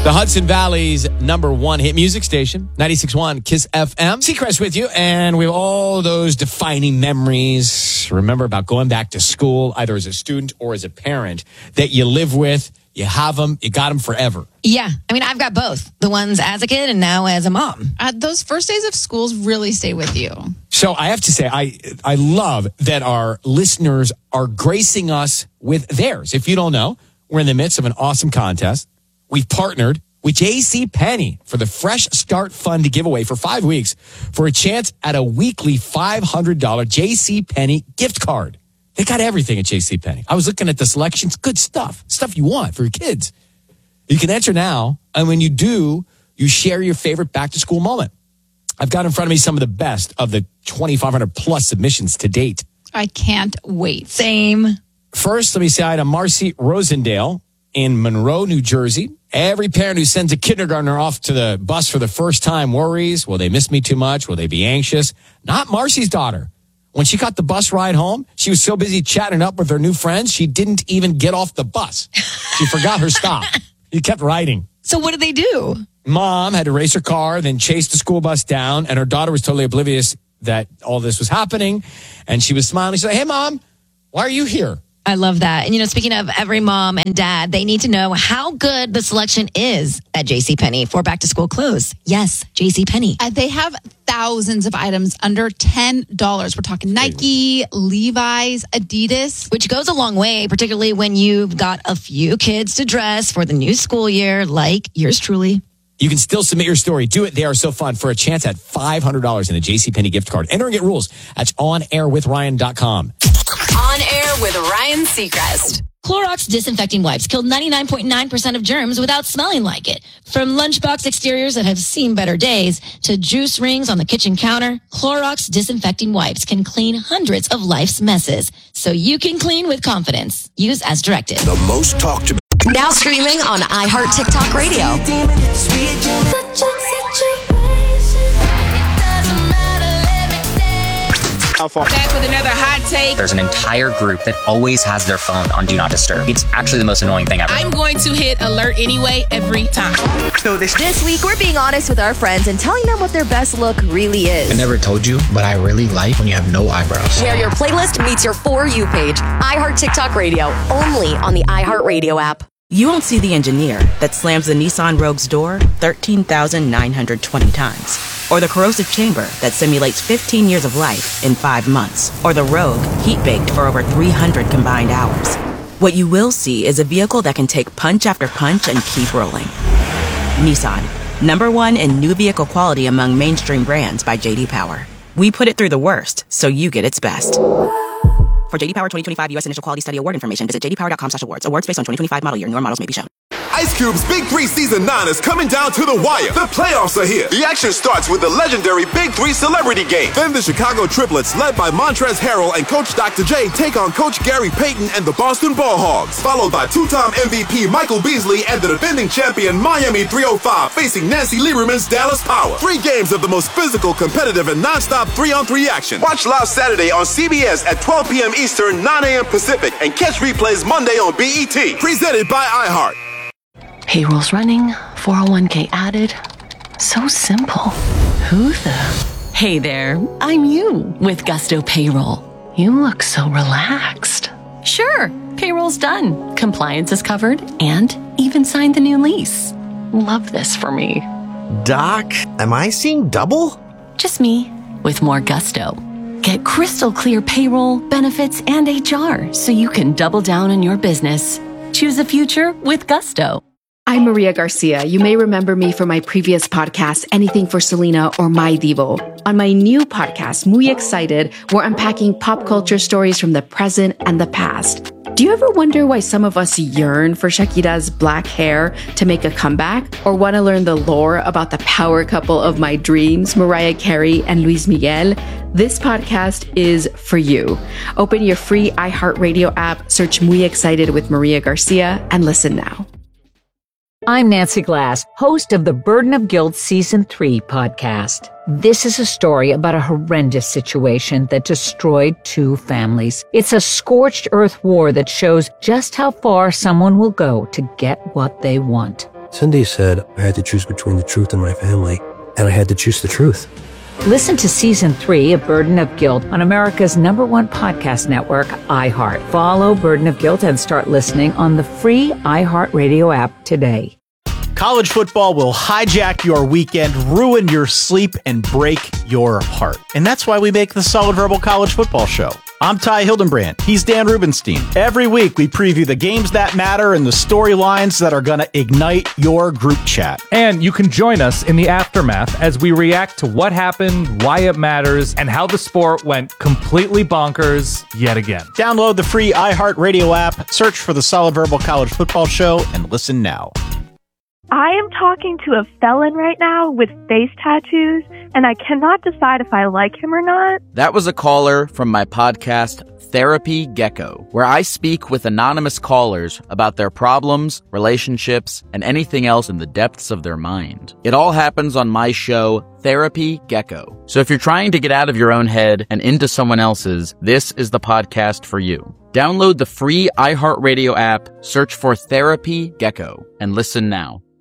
The Hudson Valley's #1 hit music station, 96.1 KISS FM. Seacrest with you, and we have all those defining memories. Remember about going back to school, either as a student or as a parent, that you live with. You have them, you got them forever. Yeah. I mean, I've got both. The ones as a kid and now as a mom. Those first days of schools really stay with you. So I have to say, I love that our listeners are gracing us with theirs. If you don't know, we're in the midst of an awesome contest. We've partnered with JCPenney for the Fresh Start Fund to give away for 5 weeks for a chance at a weekly $500 JCPenney gift card. They got everything at JCPenney. I was looking at the selections. Good stuff. Stuff you want for your kids. You can enter now, and when you do, you share your favorite back-to-school moment. I've got in front of me some of the best of the 2,500 plus submissions to date. I can't wait. Same. First, let me say hi to Marcy Rosendale in Monroe, New Jersey. Every parent who sends a kindergartner off to the bus for the first time worries, will they miss me too much? Will they be anxious? Not Marcy's daughter. When she got the bus ride home, she was so busy chatting up with her new friends, she didn't even get off the bus. She forgot her stop. She kept riding. So what did they do? Mom had to race her car, then chase the school bus down, and her daughter was totally oblivious that all this was happening. And she was smiling. She said, "Hey, Mom, why are you here?" I love that. And, speaking of every mom and dad, they need to know how good the selection is at JCPenney for back-to-school clothes. Yes, JCPenney. They have thousands of items under $10. We're talking Nike, Levi's, Adidas. Which goes a long way, particularly when you've got a few kids to dress for the new school year, like yours truly. You can still submit your story. Do it. They are so fun for a chance at $500 in a JCPenney gift card. Enter and get rules. That's onairwithryan.com. On Air with Ryan Seacrest. Clorox disinfecting wipes killed 99.9% of germs without smelling like it. From lunchbox exteriors that have seen better days to juice rings on the kitchen counter, Clorox disinfecting wipes can clean hundreds of life's messes. So you can clean with confidence. Use as directed. The most talked about. Now streaming on iHeart TikTok Radio. Back with another hot take. There's an entire group that always has their phone on Do Not Disturb. It's actually the most annoying thing ever. I'm going to hit alert anyway every time. So this week, we're being honest with our friends and telling them what their best look really is. I never told you, but I really like when you have no eyebrows. Where your playlist meets your For You page. iHeart TikTok Radio, only on the iHeart Radio app. You won't see the engineer that slams the Nissan Rogue's door 13,920 times. Or the corrosive chamber that simulates 15 years of life in 5 months. Or the Rogue heat-baked for over 300 combined hours. What you will see is a vehicle that can take punch after punch and keep rolling. Nissan, #1 in new vehicle quality among mainstream brands by J.D. Power. We put it through the worst, so you get its best. For J.D. Power 2025 U.S. Initial Quality Study Award information, visit jdpower.com/awards. Awards based on 2025 model year. Newer models may be shown. Ice Cube's Big 3 Season 9 is coming down to the wire. The playoffs are here. The action starts with the legendary Big 3 Celebrity Game. Then the Chicago Triplets, led by Montrezl Harrell and Coach Dr. J, take on Coach Gary Payton and the Boston Ball Hogs. Followed by two-time MVP Michael Beasley and the defending champion Miami 305 facing Nancy Lieberman's Dallas Power. 3 games of the most physical, competitive, and non-stop 3-on-3 action. Watch live Saturday on CBS at 12 p.m. Eastern, 9 a.m. Pacific, and catch replays Monday on BET. Presented by iHeart. Payroll's running, 401k added. So simple. Who the? Hey there, I'm you with Gusto Payroll. You look so relaxed. Sure, payroll's done. Compliance is covered and even signed the new lease. Love this for me. Doc, am I seeing double? Just me with more gusto. Get crystal clear payroll, benefits, and HR so you can double down on your business. Choose a future with Gusto. I'm Maria Garcia. You may remember me from my previous podcast, Anything for Selena or My Divo. On my new podcast, Muy Excited, we're unpacking pop culture stories from the present and the past. Do you ever wonder why some of us yearn for Shakira's black hair to make a comeback? Or want to learn the lore about the power couple of my dreams, Mariah Carey and Luis Miguel? This podcast is for you. Open your free iHeartRadio app, search Muy Excited with Maria Garcia, and listen now. I'm Nancy Glass, host of the Burden of Guilt Season 3 podcast. This is a story about a horrendous situation that destroyed 2 families. It's a scorched earth war that shows just how far someone will go to get what they want. Cindy said I had to choose between the truth and my family, and I had to choose the truth. Listen to Season 3 of Burden of Guilt on America's #1 podcast network, iHeart. Follow Burden of Guilt and start listening on the free iHeartRadio app today. College football will hijack your weekend, ruin your sleep, and break your heart. And that's why we make the Solid Verbal College Football Show. I'm Ty Hildenbrand. He's Dan Rubenstein. Every week, we preview the games that matter and the storylines that are going to ignite your group chat. And you can join us in the aftermath as we react to what happened, why it matters, and how the sport went completely bonkers yet again. Download the free iHeartRadio app, search for the Solid Verbal College Football Show, and listen now. I am talking to a felon right now with face tattoos, and I cannot decide if I like him or not. That was a caller from my podcast, Therapy Gecko, where I speak with anonymous callers about their problems, relationships, and anything else in the depths of their mind. It all happens on my show, Therapy Gecko. So if you're trying to get out of your own head and into someone else's, this is the podcast for you. Download the free iHeartRadio app, search for Therapy Gecko, and listen now.